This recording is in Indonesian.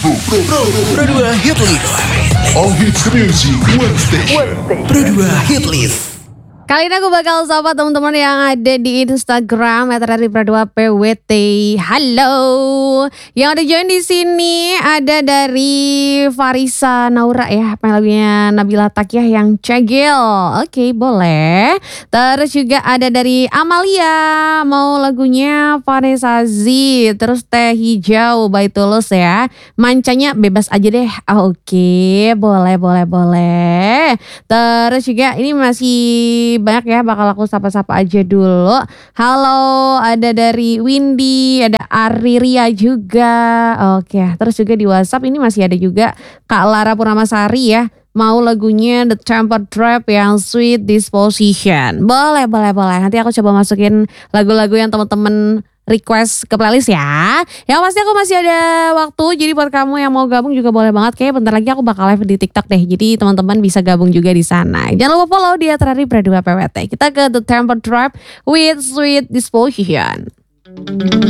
Pro 2 Hit List. All hits music, one station. Pro 2 Hit List. Kali ini aku bakal sapa teman-teman yang ada di Instagram @radipra2pwt. Halo. Yang ada join di sini ada dari Farisa Naura ya, pengen lagunya Nabila Takyah yang Cegil. Oke, boleh. Terus juga ada dari Amalia, mau lagunya Vanessa Z. Terus Teh Hijau by Tulus ya. Mancanya bebas aja deh. Oke, boleh. Terus juga ini masih banyak ya, bakal aku sapa-sapa aja dulu. Halo, ada dari Windy, ada Ariria juga. Oke, terus juga di WhatsApp ini masih ada juga Kak Lara Purnamasari ya. Mau lagunya The Temper Trap yang Sweet Disposition. Boleh. Nanti aku coba masukin lagu-lagu yang teman-teman request ke playlist ya. Yang pasti aku masih ada waktu, jadi buat kamu yang mau gabung juga boleh banget. Kayaknya bentar lagi aku bakal live di TikTok deh. Jadi teman-teman bisa gabung juga di sana. Jangan lupa follow di @radipra2pwt. Kita ke The Temper Trap with Sweet Disposition.